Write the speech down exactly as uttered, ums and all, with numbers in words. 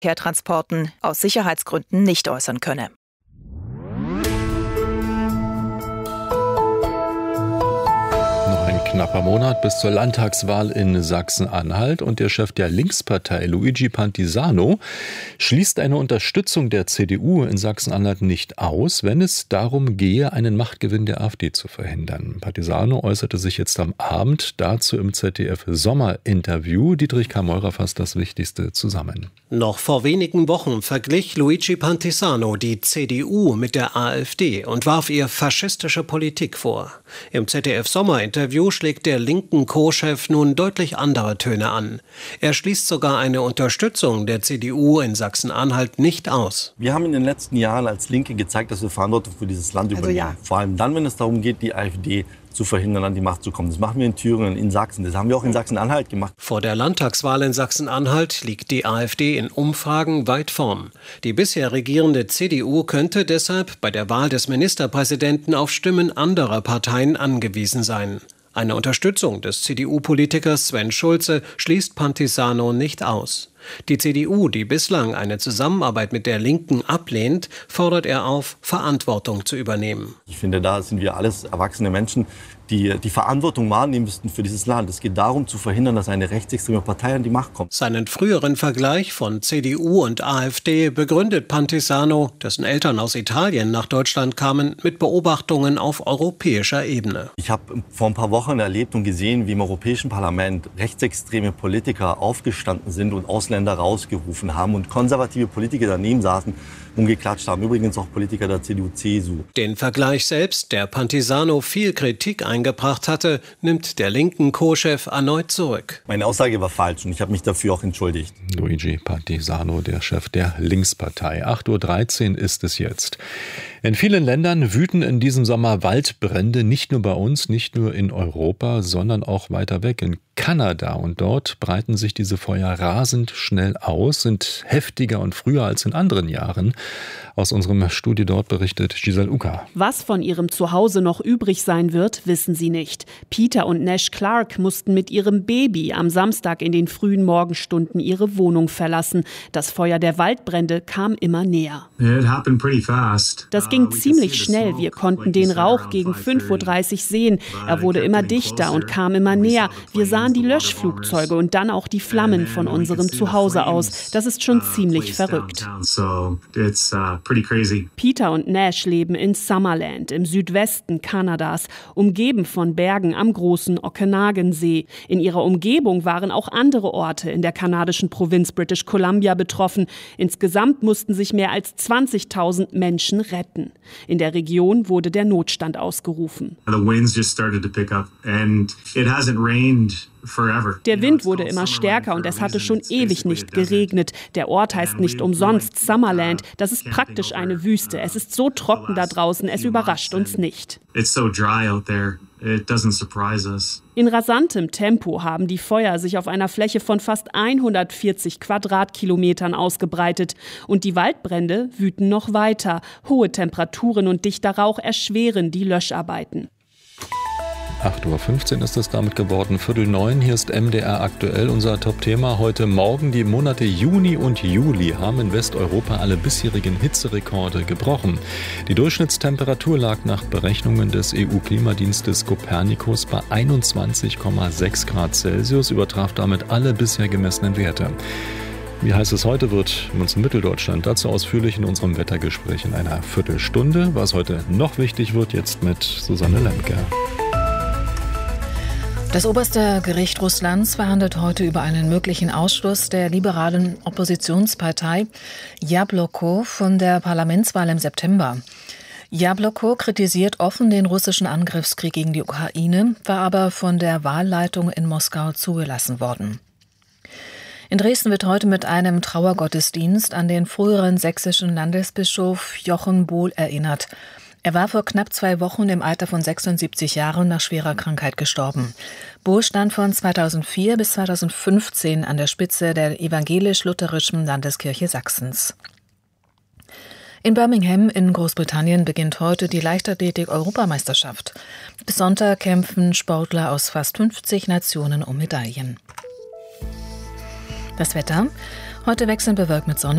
Transporten aus Sicherheitsgründen nicht äußern könne. Knapper Monat bis zur Landtagswahl in Sachsen-Anhalt und der Chef der Linkspartei, Luigi Pantisano, schließt eine Unterstützung der C D U in Sachsen-Anhalt nicht aus, wenn es darum gehe, einen Machtgewinn der AfD zu verhindern. Pantisano äußerte sich jetzt am Abend dazu im Z D F-Sommerinterview. Dietrich K. Meurer fasst das Wichtigste zusammen. Noch vor wenigen Wochen verglich Luigi Pantisano die C D U mit der AfD und warf ihr faschistische Politik vor. Im Z D F-Sommerinterview schlägt der linken Co-Chef nun deutlich andere Töne an. Er schließt sogar eine Unterstützung der C D U in Sachsen-Anhalt nicht aus. Wir haben in den letzten Jahren als Linke gezeigt, dass wir Verantwortung für dieses Land also übernehmen. Ja. Vor allem dann, wenn es darum geht, die AfD zu verhindern, an die Macht zu kommen. Das machen wir in Thüringen, in Sachsen. Das haben wir auch in Sachsen-Anhalt gemacht. Vor der Landtagswahl in Sachsen-Anhalt liegt die AfD in Umfragen weit vorn. Die bisher regierende C D U könnte deshalb bei der Wahl des Ministerpräsidenten auf Stimmen anderer Parteien angewiesen sein. Eine Unterstützung des C D U-Politikers Sven Schulze schließt Pantisano nicht aus. Die C D U, die bislang eine Zusammenarbeit mit der Linken ablehnt, fordert er auf, Verantwortung zu übernehmen. Ich finde, da sind wir alles erwachsene Menschen, die die Verantwortung wahrnehmen müssten für dieses Land. Es geht darum, zu verhindern, dass eine rechtsextreme Partei an die Macht kommt. Seinen früheren Vergleich von C D U und AfD begründet Pantisano, dessen Eltern aus Italien nach Deutschland kamen, mit Beobachtungen auf europäischer Ebene. Ich habe vor ein paar Wochen erlebt und gesehen, wie im Europäischen Parlament rechtsextreme Politiker aufgestanden sind und Ausländer rausgerufen haben und konservative Politiker daneben saßen und geklatscht haben. Übrigens auch Politiker der C D U C S U. Den Vergleich selbst, der Pantisano viel Kritik eingebracht hatte, nimmt der linken Co-Chef erneut zurück. Meine Aussage war falsch und ich habe mich dafür auch entschuldigt. Luigi Pantisano, der Chef der Linkspartei. acht Uhr dreizehn ist es jetzt. In vielen Ländern wüten in diesem Sommer Waldbrände, nicht nur bei uns, nicht nur in Europa, sondern auch weiter weg in Kanada. Und dort breiten sich diese Feuer rasend schnell aus, sind heftiger und früher als in anderen Jahren. Aus unserem Studio dort berichtet Giselle Uka. Was von ihrem Zuhause noch übrig sein wird, wissen sie nicht. Peter und Nash Clark mussten mit ihrem Baby am Samstag in den frühen Morgenstunden ihre Wohnung verlassen. Das Feuer der Waldbrände kam immer näher. Das ging ziemlich schnell. Wir konnten den Rauch gegen fünf Uhr dreißig sehen. Er wurde immer dichter und kam immer näher. Wir sahen die Löschflugzeuge und dann auch die Flammen von unserem Zuhause aus. Das ist schon ziemlich verrückt. Peter und Nash leben in Summerland im Südwesten Kanadas, umgeben von Bergen am großen Okanagan-See. In ihrer Umgebung waren auch andere Orte in der kanadischen Provinz British Columbia betroffen. Insgesamt mussten sich mehr als zwanzigtausend Menschen retten. In der Region wurde der Notstand ausgerufen. Der Wind wurde immer stärker und es hatte schon ewig nicht geregnet. Der Ort heißt nicht umsonst Summerland. Das ist praktisch eine Wüste. Es ist so trocken da draußen, es überrascht uns nicht. In rasantem Tempo haben die Feuer sich auf einer Fläche von fast hundertvierzig Quadratkilometern ausgebreitet. Und die Waldbrände wüten noch weiter. Hohe Temperaturen und dichter Rauch erschweren die Löscharbeiten. acht Uhr fünfzehn ist es damit geworden, Viertel neun. Hier ist M D R aktuell, unser Top-Thema heute Morgen. Die Monate Juni und Juli haben in Westeuropa alle bisherigen Hitzerekorde gebrochen. Die Durchschnittstemperatur lag nach Berechnungen des E U-Klimadienstes Copernicus bei einundzwanzig Komma sechs Grad Celsius, übertraf damit alle bisher gemessenen Werte. Wie heiß es heute wird in uns in Mitteldeutschland, dazu ausführlich in unserem Wettergespräch in einer Viertelstunde. Was heute noch wichtig wird, jetzt mit Susanne Lemke. Das oberste Gericht Russlands verhandelt heute über einen möglichen Ausschluss der liberalen Oppositionspartei Jabloko von der Parlamentswahl im September. Jabloko kritisiert offen den russischen Angriffskrieg gegen die Ukraine, war aber von der Wahlleitung in Moskau zugelassen worden. In Dresden wird heute mit einem Trauergottesdienst an den früheren sächsischen Landesbischof Jochen Bohl erinnert. Er war vor knapp zwei Wochen im Alter von sechsundsiebzig Jahren nach schwerer Krankheit gestorben. Bohl stand von zweitausendvier bis zweitausendfünfzehn an der Spitze der evangelisch-lutherischen Landeskirche Sachsens. In Birmingham in Großbritannien beginnt heute die Leichtathletik-Europameisterschaft. Bis Sonntag kämpfen Sportler aus fast fünfzig Nationen um Medaillen. Das Wetter: Heute wechselnd bewölkt mit Sonne.